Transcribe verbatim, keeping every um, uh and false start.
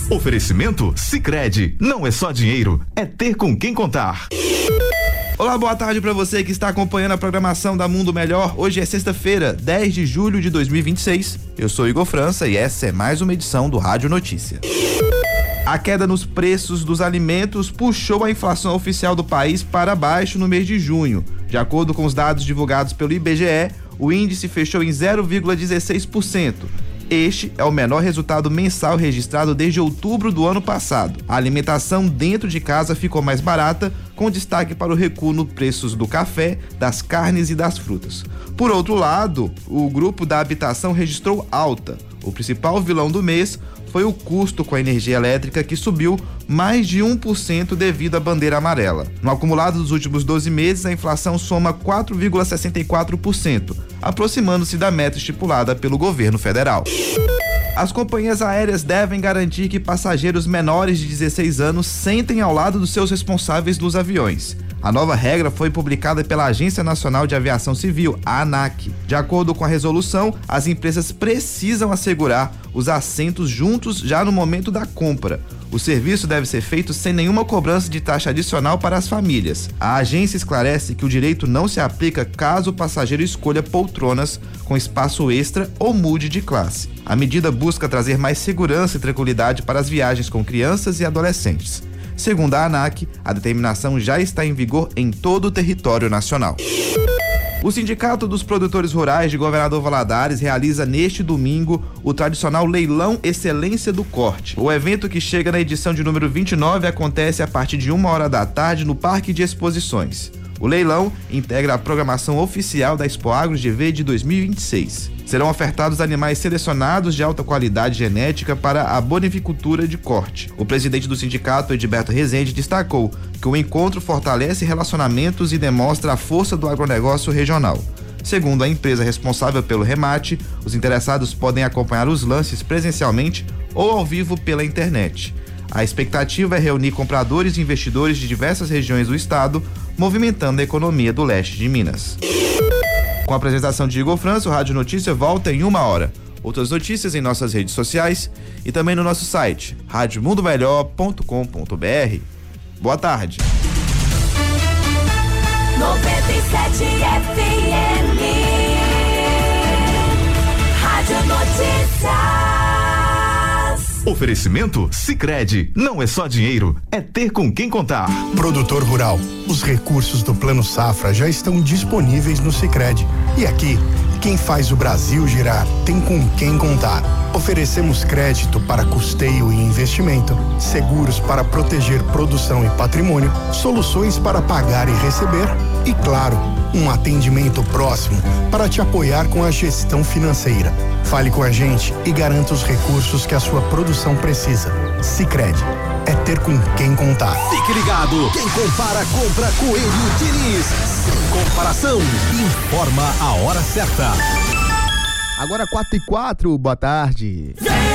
Oferecimento Sicredi, não é só dinheiro, é ter com quem contar. Olá, boa tarde para você que está acompanhando a programação da Mundo Melhor. Hoje é sexta-feira, dez de julho de dois mil e vinte e seis. Eu sou Igor França e essa é mais uma edição do Rádio Notícia. A queda nos preços dos alimentos puxou a inflação oficial do país para baixo no mês de junho. De acordo com os dados divulgados pelo I B G E, o índice fechou em zero vírgula dezesseis por cento. Este é o menor resultado mensal registrado desde outubro do ano passado. A alimentação dentro de casa ficou mais barata, com destaque para o recuo nos preços do café, das carnes e das frutas. Por outro lado, o grupo da habitação registrou alta. O principal vilão do mês foi o custo com a energia elétrica, que subiu mais de um por cento devido à bandeira amarela. No acumulado dos últimos doze meses, a inflação soma quatro vírgula sessenta e quatro por cento, aproximando-se da meta estipulada pelo governo federal. As companhias aéreas devem garantir que passageiros menores de dezesseis anos sentem ao lado dos seus responsáveis nos aviões. A nova regra foi publicada pela Agência Nacional de Aviação Civil, a ANAC. De acordo com a resolução, as empresas precisam assegurar os assentos juntos já no momento da compra. O serviço deve ser feito sem nenhuma cobrança de taxa adicional para as famílias. A agência esclarece que o direito não se aplica caso o passageiro escolha poltronas com espaço extra ou mude de classe. A medida busca trazer mais segurança e tranquilidade para as viagens com crianças e adolescentes. Segundo a ANAC, a determinação já está em vigor em todo o território nacional. O Sindicato dos Produtores Rurais de Governador Valadares realiza neste domingo o tradicional Leilão Excelência do Corte. O evento, que chega na edição de número vinte e nove, acontece a partir de uma hora da tarde no Parque de Exposições. O leilão integra a programação oficial da Expo Agro G V de dois mil e vinte e seis. Serão ofertados animais selecionados de alta qualidade genética para a bonificultura de corte. O presidente do sindicato, Edilberto Rezende, destacou que o encontro fortalece relacionamentos e demonstra a força do agronegócio regional. Segundo a empresa responsável pelo remate, os interessados podem acompanhar os lances presencialmente ou ao vivo pela internet. A expectativa é reunir compradores e investidores de diversas regiões do estado, movimentando a economia do leste de Minas. Com a apresentação de Igor França, o Rádio Notícia volta em uma hora. Outras notícias em nossas redes sociais e também no nosso site, rádio mundo melhor ponto com ponto b r. Boa tarde. noventa e sete F M Rádio Notícia. Oferecimento Sicredi, não é só dinheiro, é ter com quem contar. Produtor rural, os recursos do Plano Safra já estão disponíveis no Sicredi. E aqui, quem faz o Brasil girar tem com quem contar. Oferecemos crédito para custeio e investimento, seguros para proteger produção e patrimônio, soluções para pagar e receber e, claro, um atendimento próximo para te apoiar com a gestão financeira. Fale com a gente e garanta os recursos que a sua produção precisa. Sicredi, é ter com quem contar. Fique ligado, quem compara, compra Coelho Diniz. Sem comparação, informa a hora certa. Agora quatro e quatro, boa tarde. Vem